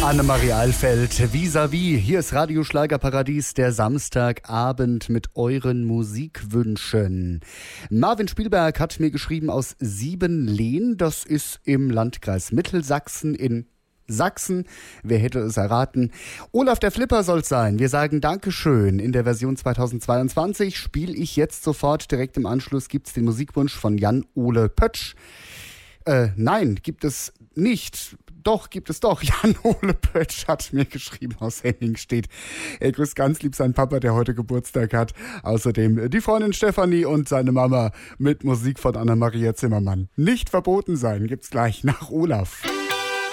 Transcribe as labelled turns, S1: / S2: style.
S1: Annemarie Alfeld, vis-à-vis. Hier ist Radio Schlagerparadies, der Samstagabend mit euren Musikwünschen. Marvin Spielberg hat mir geschrieben aus Siebenlehn. Das ist im Landkreis Mittelsachsen in Sachsen. Wer hätte es erraten? Olaf der Flipper soll's sein. Wir sagen Dankeschön. In der Version 2022 spiele ich jetzt sofort. Direkt im Anschluss gibt's den Musikwunsch von Jan-Ole Pötsch. Nein, gibt es nicht. Doch, gibt es doch. Jan-Ole Pötsch hat mir geschrieben aus Henningstedt. Er grüßt ganz lieb seinen Papa, der heute Geburtstag hat. Außerdem die Freundin Stefanie und seine Mama mit Musik von Anna-Maria Zimmermann. Nicht verboten sein, gibt's gleich nach Olaf.